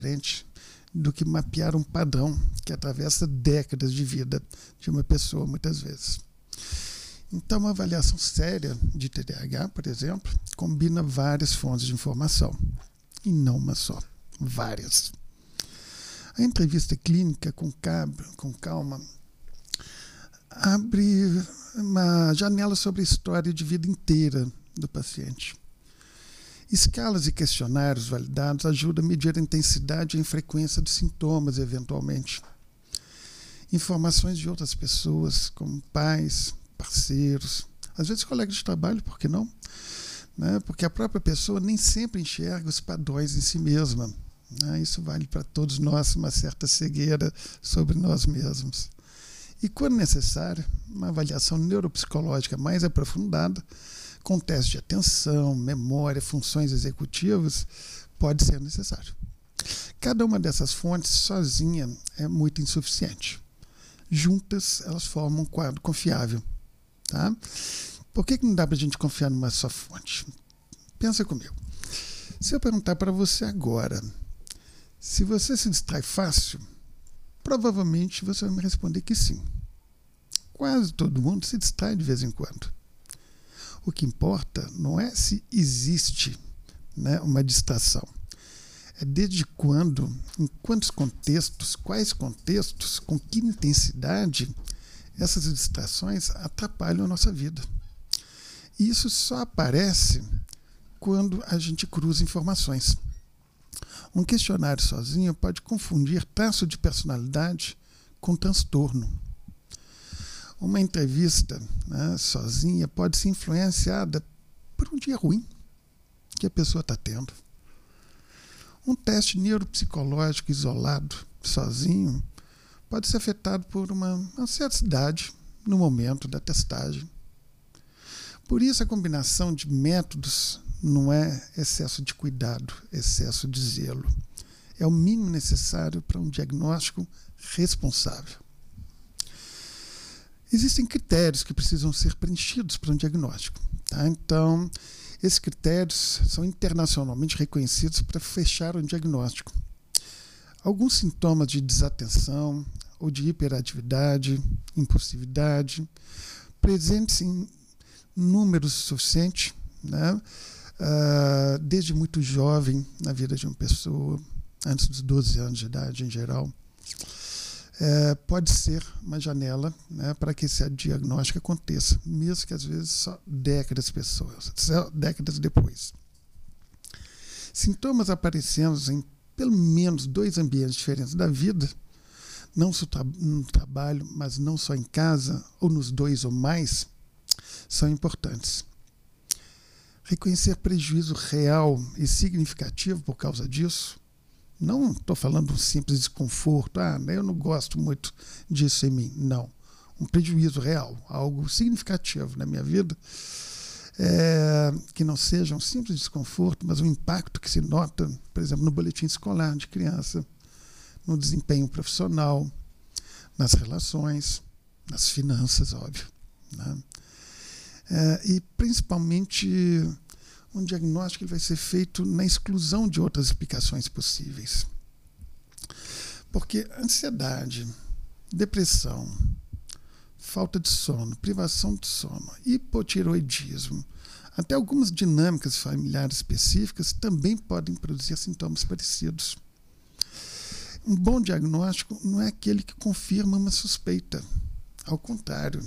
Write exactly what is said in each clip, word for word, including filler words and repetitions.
diferente do que mapear um padrão que atravessa décadas de vida de uma pessoa, muitas vezes. Então, uma avaliação séria de T D A H, por exemplo, combina várias fontes de informação, e não uma só, várias. A entrevista clínica, com, com calma, abre uma janela sobre a história de vida inteira do paciente. Escalas e questionários validados ajudam a medir a intensidade e a frequência dos sintomas, eventualmente. Informações de outras pessoas, como pais, parceiros, às vezes colegas de trabalho, por que não? Né? Porque a própria pessoa nem sempre enxerga os padrões em si mesma. Né? Isso vale para todos nós, uma certa cegueira sobre nós mesmos. E, quando necessário, uma avaliação neuropsicológica mais aprofundada, com testes de atenção, memória, funções executivas, pode ser necessário. Cada uma dessas fontes sozinha é muito insuficiente. Juntas, elas formam um quadro confiável. Tá? Por que que não dá para a gente confiar numa só fonte? Pensa comigo. Se eu perguntar para você agora, se você se distrai fácil, provavelmente você vai me responder que sim. Quase todo mundo se distrai de vez em quando. O que importa não é se existe, né, uma distração. É desde quando, em quantos contextos, quais contextos, com que intensidade essas distrações atrapalham a nossa vida. E isso só aparece quando a gente cruza informações. Um questionário sozinho pode confundir traço de personalidade com transtorno. Uma entrevista, né, sozinha pode ser influenciada por um dia ruim que a pessoa está tendo. Um teste neuropsicológico isolado, sozinho, pode ser afetado por uma ansiedade no momento da testagem. Por isso, a combinação de métodos não é excesso de cuidado, excesso de zelo. É o mínimo necessário para um diagnóstico responsável. Existem critérios que precisam ser preenchidos para um diagnóstico. Tá? Então, esses critérios são internacionalmente reconhecidos para fechar um diagnóstico. Alguns sintomas de desatenção ou de hiperatividade, impulsividade, presentes em números suficientes, né? uh, desde muito jovem na vida de uma pessoa, antes dos doze anos de idade em geral, É, pode ser uma janela, né, para que esse diagnóstico aconteça, mesmo que às vezes só décadas, pessoas, só décadas depois. Sintomas aparecendo em pelo menos dois ambientes diferentes da vida, não só no trabalho, mas não só em casa, ou nos dois ou mais, são importantes. Reconhecer prejuízo real e significativo por causa disso. Não estou falando de um simples desconforto, ah, eu não gosto muito disso em mim. Não. Um prejuízo real, algo significativo na minha vida, é, que não seja um simples desconforto, mas um impacto que se nota, por exemplo, no boletim escolar de criança, no desempenho profissional, nas relações, nas finanças, óbvio. Né? É, e principalmente um diagnóstico que vai ser feito na exclusão de outras explicações possíveis. Porque ansiedade, depressão, falta de sono, privação de sono, hipotireoidismo, até algumas dinâmicas familiares específicas também podem produzir sintomas parecidos. Um bom diagnóstico não é aquele que confirma uma suspeita. Ao contrário.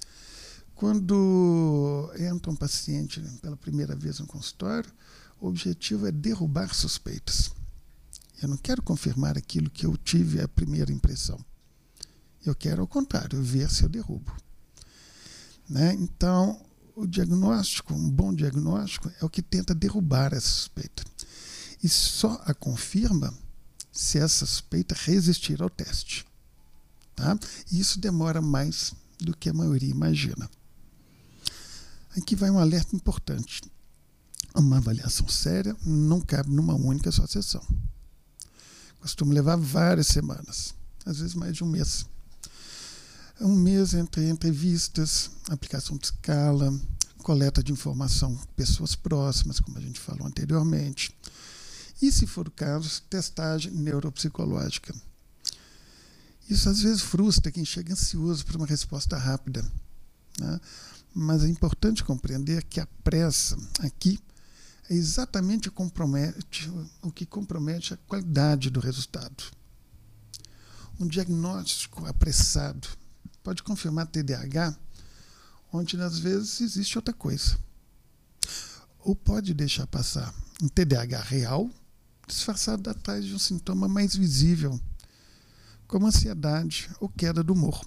Quando entra um paciente pela primeira vez no consultório, o objetivo é derrubar suspeitas. Eu não quero confirmar aquilo que eu tive a primeira impressão. Eu quero, ao contrário, ver se eu derrubo. Né? Então, o diagnóstico, um bom diagnóstico, é o que tenta derrubar essa suspeita. E só a confirma se essa suspeita resistir ao teste. Tá? E isso demora mais do que a maioria imagina. Aqui vai um alerta importante. Uma avaliação séria não cabe numa única só sessão. Costuma levar várias semanas, às vezes mais de um mês. Um mês entre entrevistas, aplicação de escala, coleta de informação com pessoas próximas, como a gente falou anteriormente, e, se for o caso, testagem neuropsicológica. Isso às vezes frustra quem chega ansioso por uma resposta rápida, né? Mas é importante compreender que a pressa aqui é exatamente compromete, o que compromete a qualidade do resultado. Um diagnóstico apressado pode confirmar T D A H, onde às vezes existe outra coisa. Ou pode deixar passar um T D A H real, disfarçado atrás de um sintoma mais visível, como ansiedade ou queda do humor.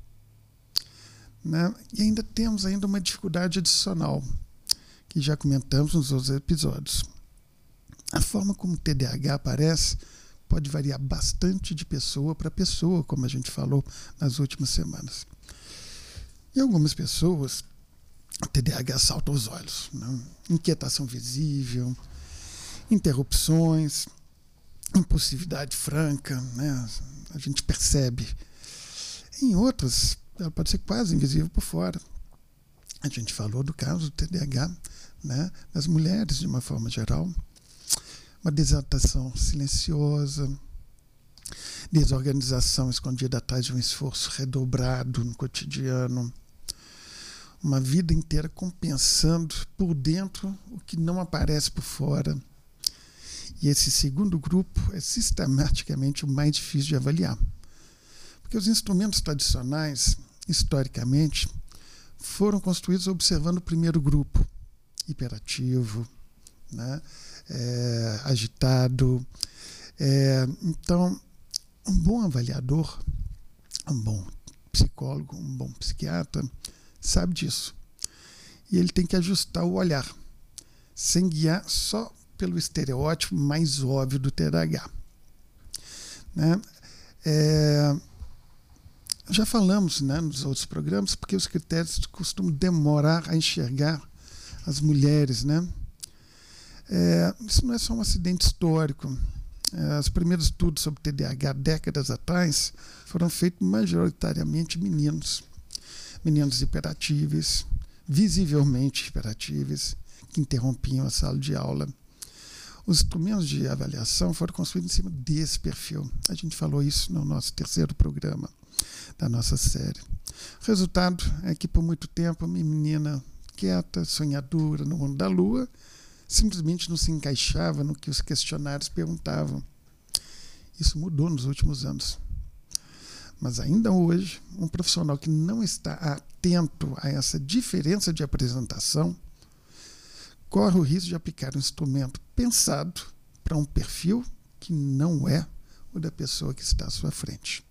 Né? E ainda temos ainda uma dificuldade adicional, que já comentamos nos outros episódios. A forma como o T D A H aparece pode variar bastante de pessoa para pessoa, como a gente falou nas últimas semanas. Em algumas pessoas, o T D A H salta aos olhos, né? Inquietação visível, interrupções, impulsividade franca, né? A gente percebe. Em outras, ela pode ser quase invisível por fora. A gente falou do caso do T D A H, né? Nas mulheres, de uma forma geral. Uma desatação silenciosa, desorganização escondida atrás de um esforço redobrado no cotidiano, uma vida inteira compensando por dentro o que não aparece por fora. E esse segundo grupo é sistematicamente o mais difícil de avaliar, porque os instrumentos tradicionais, historicamente, foram construídos observando o primeiro grupo, hiperativo, né? É, agitado. É, então, um bom avaliador, um bom psicólogo, um bom psiquiatra, sabe disso. E ele tem que ajustar o olhar, sem guiar só pelo estereótipo mais óbvio do T D A H. Né? É, já falamos, né, nos outros programas, porque os critérios costumam demorar a enxergar as mulheres, né? É, isso não é só um acidente histórico. É, os primeiros estudos sobre T D A H, décadas atrás, foram feitos majoritariamente meninos. Meninos hiperatíveis, visivelmente hiperatíveis, que interrompiam a sala de aula. Os instrumentos de avaliação foram construídos em cima desse perfil. A gente falou isso no nosso terceiro programa da nossa série. O resultado é que, por muito tempo, uma menina quieta, sonhadora no mundo da lua, simplesmente não se encaixava no que os questionários perguntavam. Isso mudou nos últimos anos. Mas ainda hoje, um profissional que não está atento a essa diferença de apresentação corre o risco de aplicar um instrumento pensado para um perfil que não é o da pessoa que está à sua frente.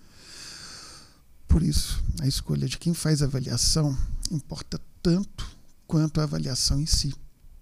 Por isso, a escolha de quem faz a avaliação importa tanto quanto a avaliação em si.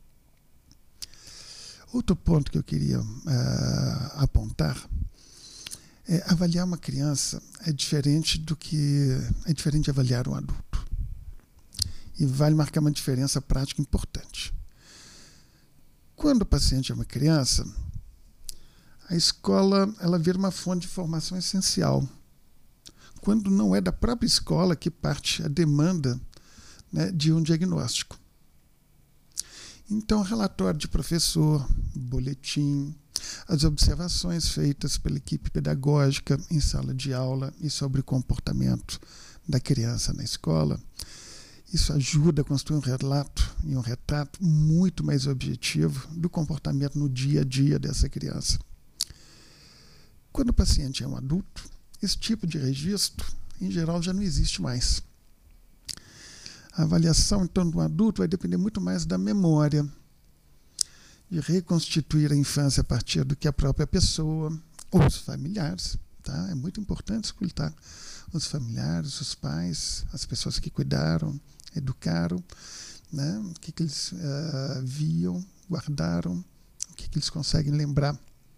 Outro ponto que eu queria uh, apontar é avaliar uma criança é diferente do que é diferente de avaliar um adulto. E vale marcar uma diferença prática importante. Quando o paciente é uma criança, a escola ela vira uma fonte de informação essencial. Quando não é da própria escola que parte a demanda, né, de um diagnóstico. Então, relatório de professor, boletim, as observações feitas pela equipe pedagógica em sala de aula e sobre o comportamento da criança na escola, isso ajuda a construir um relato e um retrato muito mais objetivo do comportamento no dia a dia dessa criança. Quando o paciente é um adulto, esse tipo de registro, em geral, já não existe mais. A avaliação, então, do adulto vai depender muito mais da memória, de reconstituir a infância a partir do que a própria pessoa ou os familiares. Tá? É muito importante escutar os familiares, os pais, as pessoas que cuidaram, educaram, né? O que, que eles uh, viam, guardaram, o que, que eles conseguem lembrar.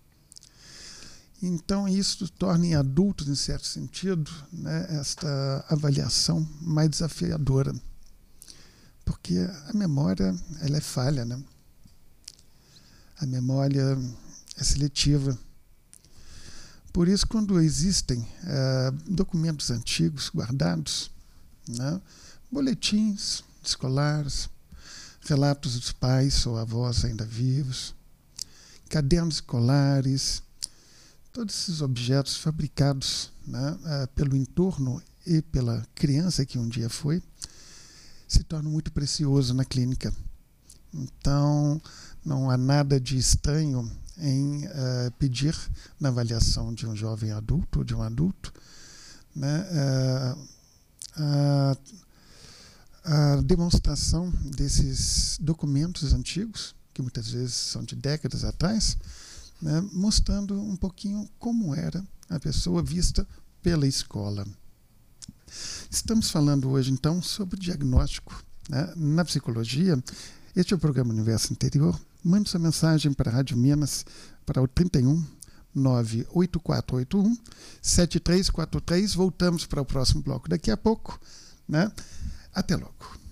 Então, isso torna em adultos, em certo sentido, né, esta avaliação mais desafiadora. Porque a memória ela é falha, né? A memória é seletiva. Por isso, quando existem uh, documentos antigos guardados, né, boletins escolares, relatos dos pais ou avós ainda vivos, cadernos escolares, todos esses objetos fabricados, né, pelo entorno e pela criança que um dia foi, se tornam muito preciosos na clínica. Então, não há nada de estranho em uh, pedir, na avaliação de um jovem adulto ou de um adulto, né, uh, a, a demonstração desses documentos antigos, que muitas vezes são de décadas atrás, né, mostrando um pouquinho como era a pessoa vista pela escola. Estamos falando hoje, então, sobre diagnóstico, né? Na psicologia. Este é o programa Universo Interior. Mande sua mensagem para a Rádio Minas para o trinta e um, nove oito quatro oito um, sete três quatro três. Voltamos para o próximo bloco daqui a pouco, né? Até logo.